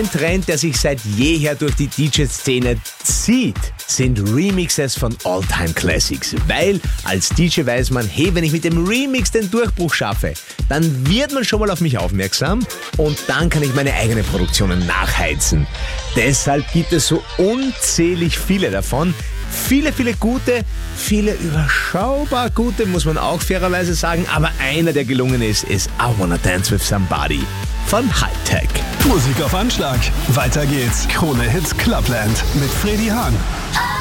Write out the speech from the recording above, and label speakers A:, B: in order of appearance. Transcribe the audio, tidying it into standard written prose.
A: Ein Trend, der sich seit jeher durch die DJ-Szene zieht, sind Remixes von All-Time-Classics. Weil als DJ weiß man, hey, wenn ich mit dem Remix den Durchbruch schaffe, dann wird man schon mal auf mich aufmerksam und dann kann ich meine eigenen Produktionen nachheizen. Deshalb gibt es so unzählig viele davon. Viele, viele gute, viele überschaubar gute, muss man auch fairerweise sagen. Aber einer, der gelungen ist I Wanna Dance With Somebody von Hi-Tech.
B: Musik auf Anschlag. Weiter geht's. Krone Hits Clubland mit Freddy Hahn.